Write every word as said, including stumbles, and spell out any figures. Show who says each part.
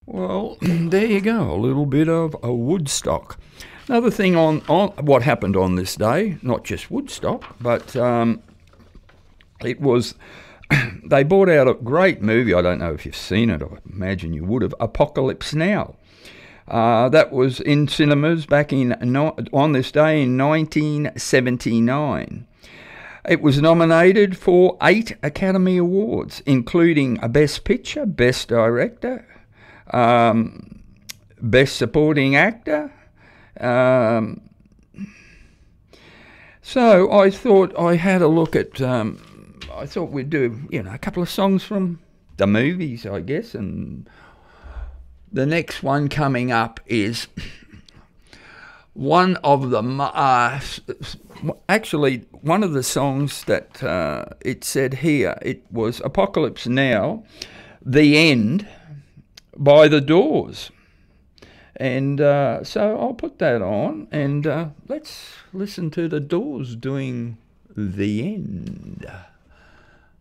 Speaker 1: Well, there you go, a little bit of a Woodstock. Another thing on, on what happened on this day, not just Woodstock, but um, it was, they brought out a great movie. I don't know if you've seen it, I imagine you would have, Apocalypse Now. Uh, that was in cinemas back in no, on this day in nineteen seventy-nine. It was nominated for eight Academy Awards, including a Best Picture, Best Director, um, Best Supporting Actor. Um, so I thought I had a look at, um, I thought we'd do, you know, a couple of songs from the movies, I guess, and the next one coming up is one of the, uh, actually, one of the songs that uh, it said here, it was Apocalypse Now, The End by The Doors. And uh, so I'll put that on, and uh, let's listen to The Doors doing The End.